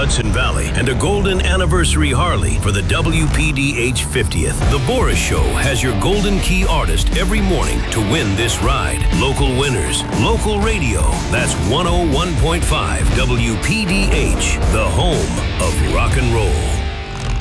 Hudson Valley and a golden anniversary Harley for the WPDH 50th. The Boris Show has your Golden Key artist every morning to win this ride. Local winners, local radio. That's 101.5 WPDH, the home of rock and roll.